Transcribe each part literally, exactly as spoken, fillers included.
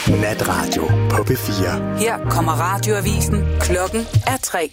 Natradio på P fire. Her kommer radioavisen. Klokken er tre.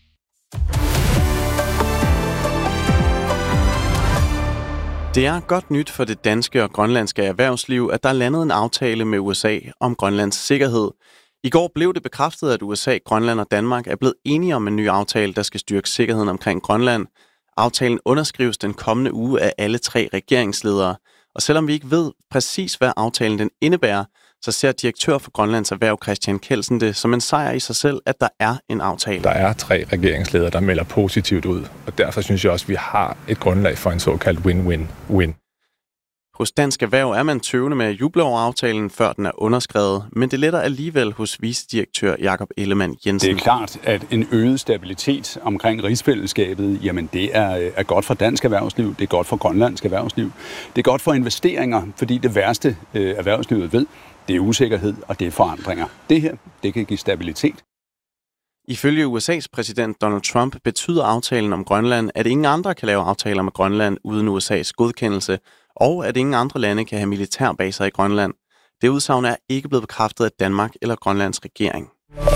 Det er godt nyt for det danske og grønlandske erhvervsliv, at der er landet en aftale med U S A om Grønlands sikkerhed. I går blev det bekræftet, at U S A, Grønland og Danmark er blevet enige om en ny aftale, der skal styrke sikkerheden omkring Grønland. Aftalen underskrives den kommende uge af alle tre regeringsledere. Og selvom vi ikke ved præcis, hvad aftalen den indebærer, så ser direktør for Grønlands Erhverv Christian Kelsen det som en sejr i sig selv, at der er en aftale. Der er tre regeringsledere, der melder positivt ud, og derfor synes jeg også, at vi har et grundlag for en såkaldt win-win-win. Hos Dansk Erhverv er man tøvende med at juble over aftalen, før den er underskrevet, men det letter alligevel hos vicedirektør Jakob Ellemann Jensen. Det er klart, at en øget stabilitet omkring rigsfællesskabet, jamen det er, er godt for dansk erhvervsliv, det er godt for grønlandsk erhvervsliv, det er godt for investeringer, fordi det værste øh, erhvervslivet ved, det er usikkerhed og det er forandringer. Det her, det kan give stabilitet. Ifølge U S A's præsident Donald Trump betyder aftalen om Grønland, at ingen andre kan lave aftaler med Grønland uden U S A's godkendelse, og at ingen andre lande kan have militærbaser i Grønland. Det udsagn er ikke blevet bekræftet af Danmark eller Grønlands regering.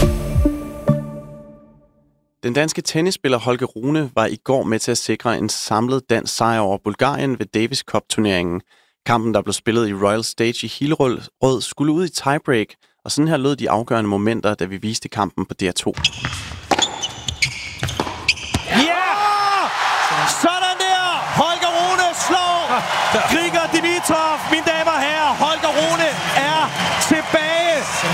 Den danske tennisspiller Holger Rune var i går med til at sikre en samlet dansk sejr over Bulgarien ved Davis Cup-turneringen. Kampen, der blev spillet i Royal Stage i Hillerød, skulle ud i tiebreak, og sådan her lød de afgørende momenter, da vi viste kampen på D R to. Ja! Sådan der! Holger Rune slår Grigor Dimitrov, mine damer og herrer. Holger Rune er tilbage.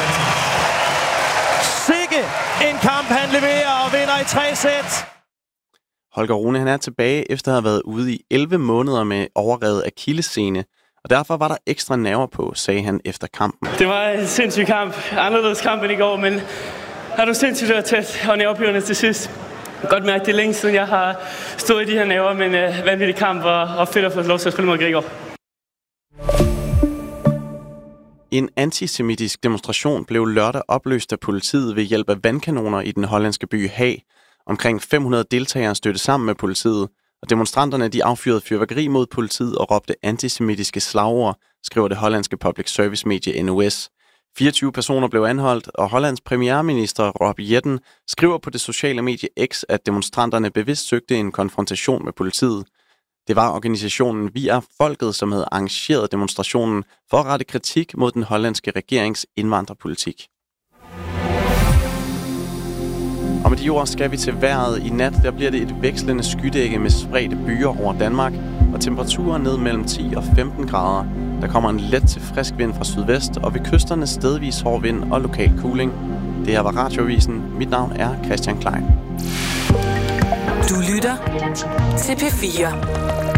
Sikke en kamp, han leverer og vinder i tre sæt. Holger Rune han er tilbage efter at have været ude i elleve måneder med overrevet akillessene, og derfor var der ekstra nerver på, sagde han efter kampen. Det var en sindssyg kamp. Anderledes kamp end i går, men har du sindssygt været tæt og nervepirrende til sidst. Jeg kan godt mærke, det er længe siden, jeg har stået i de her nerver, men uh, vanvittig kamp og, og fedt at få lov til at spille mod Grigor. En antisemitisk demonstration blev lørdag opløst af politiet ved hjælp af vandkanoner i den hollandske by Haag. Omkring fem hundrede deltagere stødte sammen med politiet, og demonstranterne de affyrede fyrværkeri mod politiet og råbte antisemitiske slagord, skriver det hollandske public service medie N O S. fireogtyve personer blev anholdt, og Hollands premierminister Rob Jetten skriver på det sociale medie X, at demonstranterne bevidst søgte en konfrontation med politiet. Det var organisationen Vi er Folket, som havde arrangeret demonstrationen for at rette kritik mod den hollandske regerings indvandrerpolitik. Og med de ord skal vi til vejret. I nat der bliver det et vekslende skydække med spredte byer over Danmark, og temperaturer ned mellem ti og femten grader. Der kommer en let til frisk vind fra sydvest, og ved kysterne stedvis hård vind og lokal kuling. Det her var Radioavisen. Mit navn er Christian Klein. Du lytter til P fire.